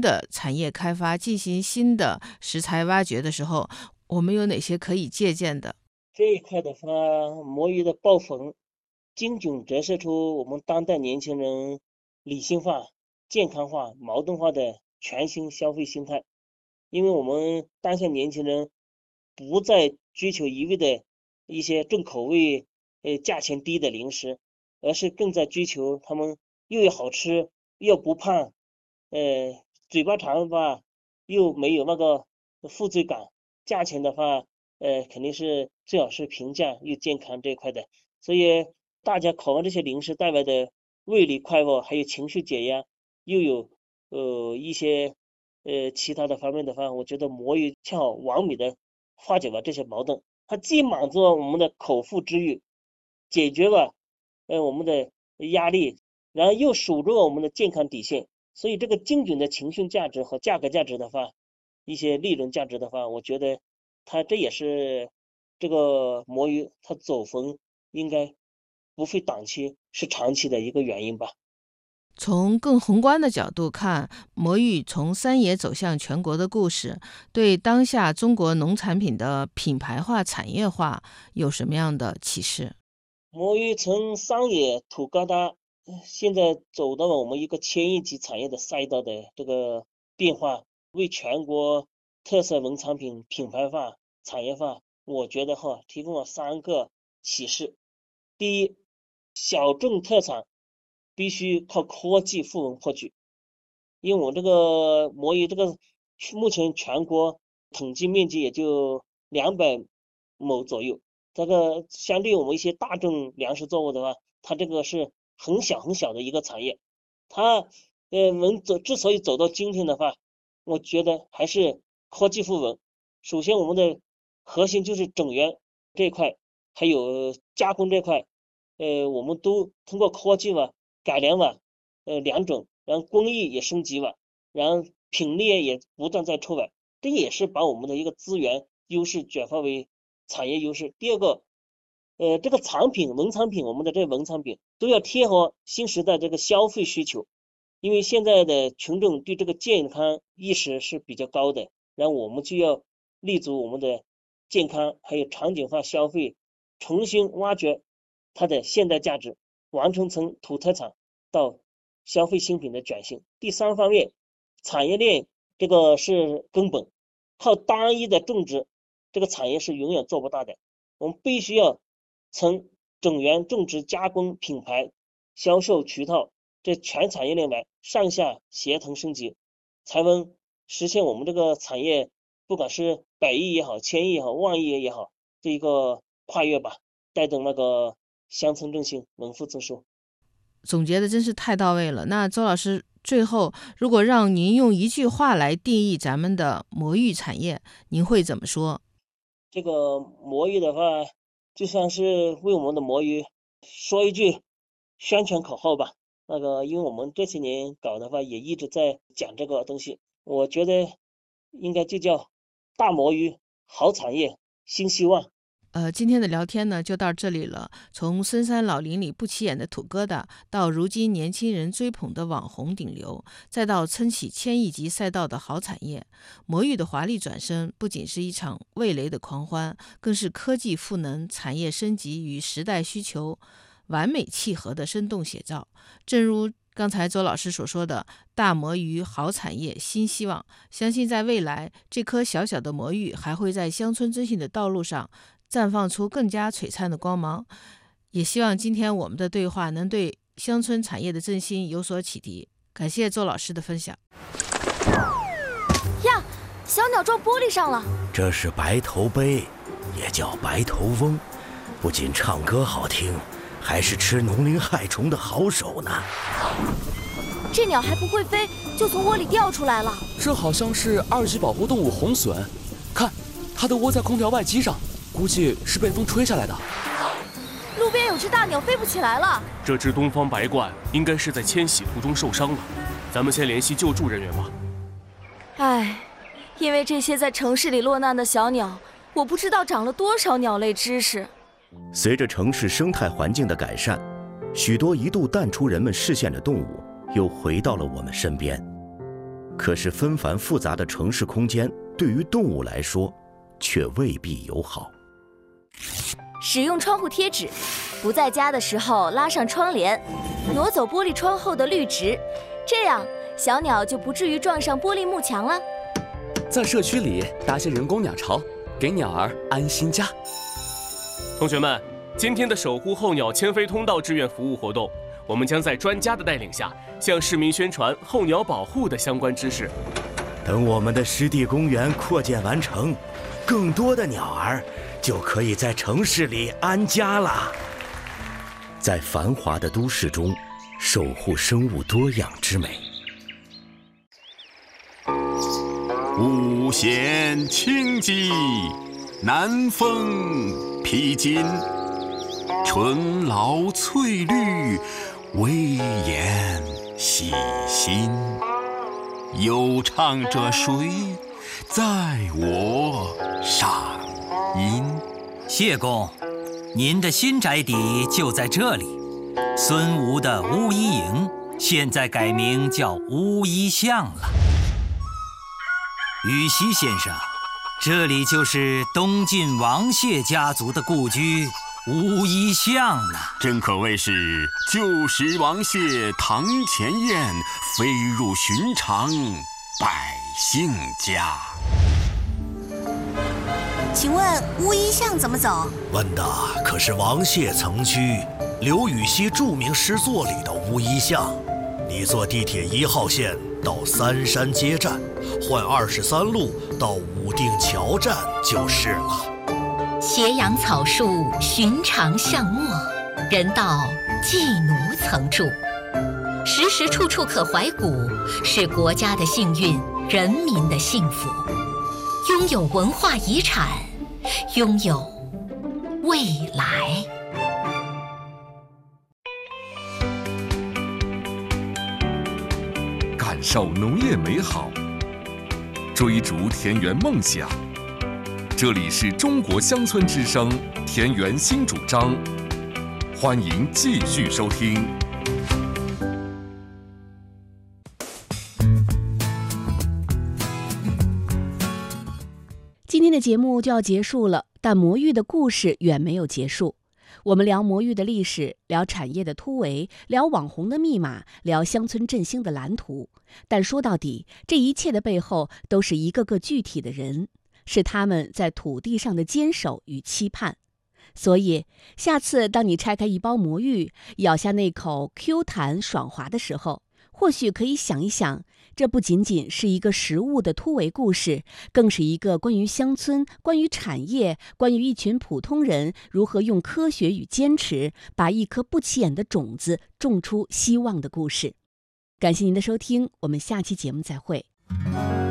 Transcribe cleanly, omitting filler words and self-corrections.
的产业开发，进行新的食材挖掘的时候，我们有哪些可以借鉴的？ 这一块的话，魔芋的爆缝精准折射出我们当代年轻人理性化、健康化、矛盾化的全新消费心态。因为我们当下年轻人不再追求一味的一些重口味、价钱低的零食，而是更在追求他们又要好吃又不胖，嘴巴馋吧又没有那个负罪感，价钱的话，肯定是最好是平价又健康这一块的。所以大家考完这些零食带来的味蕾快乐，还有情绪解压，又有一些其他的方面的话，我觉得魔芋恰好完美的化解了这些矛盾。它既满足了我们的口腹之欲，解决了我们的压力，然后又守住了我们的健康底线。所以这个精准的情绪价值和价格价值的话，一些利润价值的话，我觉得它这也是这个魔芋它走红应该不费短期，是长期的一个原因吧。 从更宏观的角度看，魔芋从山野走向全国的故事，对当下中国农产品的品牌化、产业化有什么样的启示？ 魔芋从商业土疙瘩，现在走到了我们一个千亿级产业的赛道的这个变化，为全国特色农产品品牌化、产业化，我觉得提供了3个启示。第一，小众特产必须靠科技赋能获取，因为我这个魔芋这个目前全国统计面积也就200亩左右，这个相对我们一些大众粮食作物的话，它这个是很小很小的一个产业。它之所以走到今天的话，我觉得还是科技赋能。首先我们的核心就是整源这一块，还有加工这块，我们都通过科技嘛改良了良种，然后工艺也升级了，然后品类也不断在出来，这也是把我们的一个资源优势转化为产业优势。第二个，这个农产品，我们的这个农产品都要贴合新时代这个消费需求，因为现在的群众对这个健康意识是比较高的，然后我们就要立足我们的健康还有场景化消费，重新挖掘它的现代价值，完成从土特产到消费新品的转型。第三方面，产业链这个是根本，靠单一的种植，这个产业是永远做不大的。我们必须要从整源种植、加工、品牌、销售渠道这全产业链来上下协同升级，才能实现我们这个产业不管是100亿也好、1000亿也好、万亿也好，这一个跨越吧，带动那个乡村振兴、农富增收。 总结的真是太到位了。那周老师，最后如果让您用一句话来定义咱们的魔芋产业，您会怎么说？ 这个魔芋的话，就像是为我们的魔芋说一句宣传口号吧。因为我们这些年搞的话，也一直在讲这个东西，我觉得应该就叫大魔芋，好产业，新希望。 今天的聊天呢就到这里了。从深山老林里不起眼的土疙瘩，到如今年轻人追捧的网红顶流，再到撑起千亿级赛道的好产业，魔芋的华丽转身不仅是一场味蕾的狂欢，更是科技赋能、产业升级与时代需求完美契合的生动写照。正如刚才周老师所说的，大魔芋好产业新希望，相信在未来，这颗小小的魔芋还会在乡村振兴的道路上绽放出更加璀璨的光芒。也希望今天我们的对话能对乡村产业的振兴有所启迪。感谢周老师的分享。 呀，小鸟撞玻璃上了。 这是白头鹎，也叫白头翁，不仅唱歌好听，还是吃农林害虫的好手呢。 这鸟还不会飞，就从窝里掉出来了。 这好像是2级保护动物红隼，看，它都窝在空调外机上，估计是被风吹下来的。 路边有只大鸟飞不起来了。 这只东方白鹳应该是在迁徙途中受伤了，咱们先联系救助人员吧。 唉，因为这些在城市里落难的小鸟，我不知道长了多少鸟类知识。 随着城市生态环境的改善，许多一度淡出人们视线的动物又回到了我们身边。 可是纷繁复杂的城市空间对于动物来说却未必友好。 使用窗户贴纸，不在家的时候拉上窗帘，挪走玻璃窗后的绿植，这样小鸟就不至于撞上玻璃幕墙了。 在社区里搭些人工鸟巢，给鸟儿安心家。 同学们，今天的守护候鸟迁飞通道志愿服务活动，我们将在专家的带领下，向市民宣传候鸟保护的相关知识。 等我们的湿地公园扩建完成，更多的鸟儿就可以在城市里安家了。在繁华的都市中，守护生物多样之美。 五弦轻击，南风披荆，春老翠绿，威严细心。有唱者谁在我上音？ 谢公，您的新宅邸就在这里。孙吴的巫医营现在改名叫巫医巷了。羽西先生，这里就是东晋王谢家族的故居巫医巷呢。 真可谓是旧时王谢堂前燕，飞入寻常百姓家。 请问巫医巷怎么走？ 问的可是王谢曾居刘禹锡著名诗作里的巫医巷。你坐地铁1号线到三山街站，换23路到武定桥站就是了。 斜阳草树，寻常巷陌，人道寄奴曾住，时时处处可怀古，是国家的幸运，人民的幸福。拥有文化遗产，拥有未来。 感受农业美好，追逐田园梦想。这里是中国乡村之声田园新主张，欢迎继续收听。 今天的节目就要结束了，但魔芋的故事远没有结束。我们聊魔芋的历史，聊产业的突围，聊网红的密码，聊乡村振兴的蓝图。但说到底，这一切的背后都是一个个具体的人，是他们在土地上的坚守与期盼。所以，下次当你拆开一包魔芋，咬下那口 Q 弹爽滑的时候，或许可以想一想，这不仅仅是一个食物的突围故事，更是一个关于乡村、关于产业、关于一群普通人如何用科学与坚持，把一颗不起眼的种子种出希望的故事。感谢您的收听，我们下期节目再会。